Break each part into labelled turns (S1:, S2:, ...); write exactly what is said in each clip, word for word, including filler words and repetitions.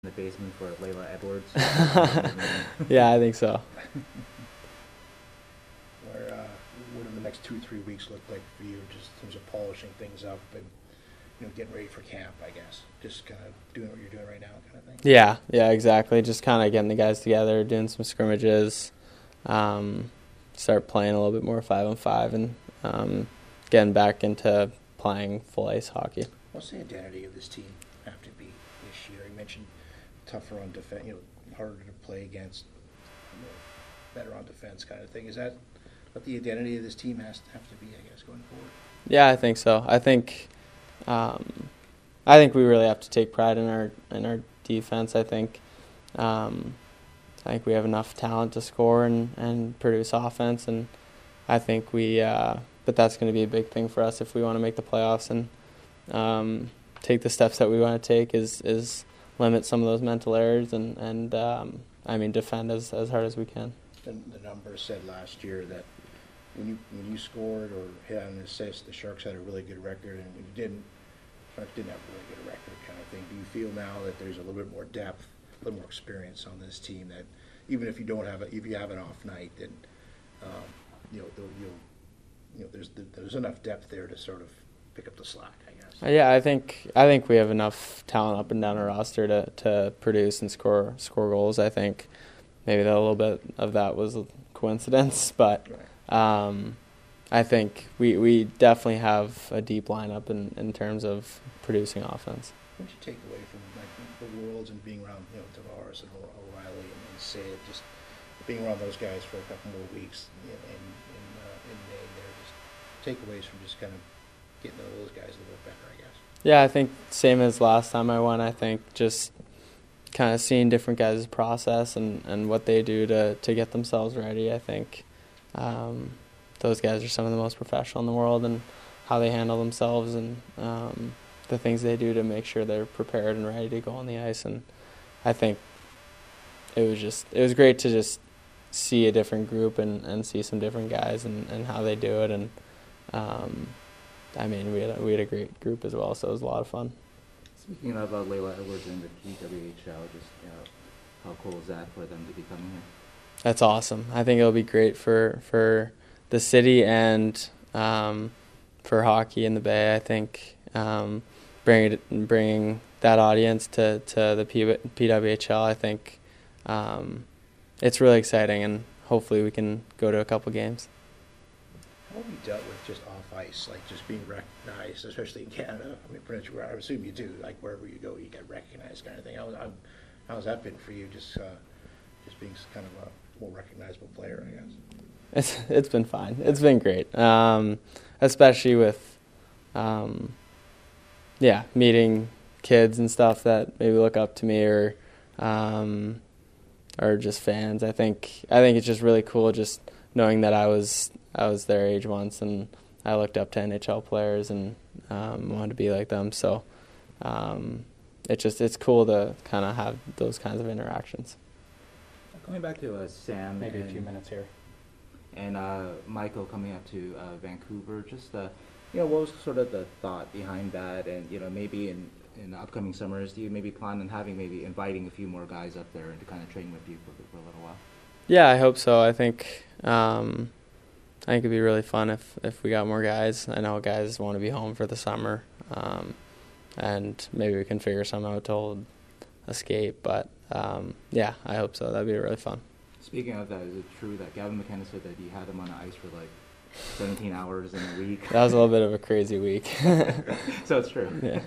S1: in the basement for Layla Edwards.
S2: Yeah, I think so.
S3: Where, uh, what do the next two, three weeks look like for you, just in terms of polishing things up and, you know, getting ready for camp, I guess? Just kind of doing what you're doing right now kind of thing?
S2: Yeah, yeah, exactly. Just kind of getting the guys together, doing some scrimmages, um, start playing a little bit more five on five, and um, getting back into playing full ice hockey.
S3: What's the identity of this team have to be this year? You mentioned tougher on defense, you know, harder to play against, you know, better on defense kind of thing. Is that what the identity of this team has to have to be, I guess, going forward?
S2: Yeah, I think so. I think, um, I think we really have to take pride in our in our defense. I think, um, I think we have enough talent to score and, and produce offense, and I think we. Uh, but that's going to be a big thing for us if we want to make the playoffs and um, take the steps that we want to take. Is is limit some of those mental errors and and um, I mean defend as as hard as we can.
S3: The, the numbers said last year that when you when you scored or hit an assist, the Sharks had a really good record, and when you didn't, the Sharks didn't have a really good record kind of thing. Do you feel now that there's a little bit more depth, a little more experience on this team, that even if you don't have a, if you have an off night, then um, you know you'll, you know there's there's enough depth there to sort of pick up the slack, I guess.
S2: Yeah, I think I think we have enough talent up and down our roster to, to produce and score score goals. I think maybe that a little bit of that was a coincidence, but um, I think we, we definitely have a deep lineup in, in terms of producing offense.
S3: What did you take away from like the Worlds and being around, you know, Tavares and O'Reilly and, and Sid, just being around those guys for a couple more weeks in in, in, uh, in May there, just takeaways from just kind of getting to know those guys a little bit better, I guess.
S2: Yeah, I think same as last time I went. I think just kind of seeing different guys' process and, and what they do to, to get themselves ready. I think um, those guys are some of the most professional in the world, and how they handle themselves and um, the things they do to make sure they're prepared and ready to go on the ice. And I think it was just it was great to just see a different group and, and see some different guys and, and how they do it. And um, I mean, we had a, we had a great group as well, so it was a lot of fun.
S1: Speaking of uh, Layla Edwards and the P W H L, just you know, how cool is that for them to be coming here?
S2: That's awesome. I think it'll be great for, for the city and um, for hockey in the Bay. I think um, bringing it, bringing that audience to, to the P- PWHL, I think um, it's really exciting, and hopefully we can go to a couple games.
S3: How have you dealt with just off ice, like just being recognized, especially in Canada? I mean, pretty much where I assume you do, like wherever you go, you get recognized, kind of thing. How, how, how's that been for you? Just, uh, just being kind of a more recognizable player, I guess.
S2: It's it's been fine. It's been great, um, especially with, um, yeah, meeting kids and stuff that maybe look up to me or, um, or just fans. I think I think it's just really cool just knowing that I was I was their age once, and I looked up to N H L players and um, wanted to be like them. So um, it just it's cool to kind of have those kinds of interactions.
S1: Going back to uh, Sam,
S4: maybe
S1: and,
S4: a few minutes here,
S1: and uh, Michael coming up to uh, Vancouver, just uh, you know, what was sort of the thought behind that, and you know, maybe in in the upcoming summers, do you maybe plan on having maybe inviting a few more guys up there and to kind of train with you for, for a little while?
S2: Yeah, I hope so. I think um, I think it'd be really fun if, if we got more guys. I know guys want to be home for the summer, um, and maybe we can figure something out to hold a skate. But um, yeah, I hope so. That'd be really fun.
S1: Speaking of that, is it true that Gavin McKenna said that he had him on the ice for like seventeen hours in a week?
S2: That was a little bit of a crazy week.
S1: So it's true.
S2: Yeah.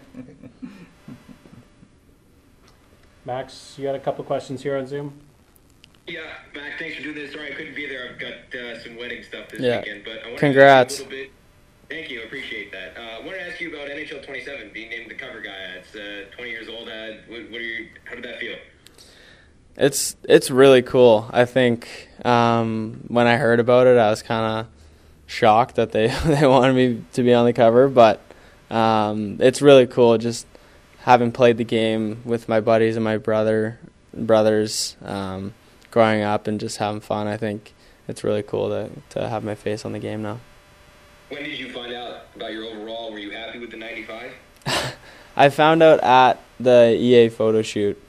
S4: Max, you got a couple questions here on Zoom?
S5: Yeah, Mac, thanks for doing this. Sorry I couldn't be there. I've got uh, some wedding stuff this
S2: yeah.
S5: weekend. But I wanted
S2: Congrats.
S5: to ask you a little bit. Thank you. I appreciate that. Uh, I wanted to ask you about N H L twenty-seven, being named the cover guy. It's uh, twenty years old. Uh, what, what are you, how did that feel?
S2: It's it's really cool. I think um, when I heard about it, I was kind of shocked that they, they wanted me to be on the cover. But um, it's really cool just having played the game with my buddies and my brother brothers. Um, growing up and just having fun. I think it's really cool to, to have my face on the game now.
S5: When did you find out about your overall? Were you happy with the ninety-five?
S2: I found out at the E A photo shoot